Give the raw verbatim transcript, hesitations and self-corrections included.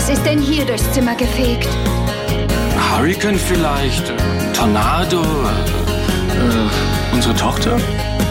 Was ist denn hier durchs Zimmer gefegt? Hurricane vielleicht, Tornado, äh, unsere Tochter?